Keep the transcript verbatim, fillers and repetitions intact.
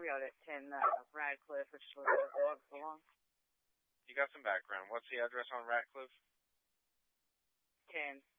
got it, ten uh, Radcliffe, which is where the dogs belong. You got some background. What's the address on Radcliffe? ten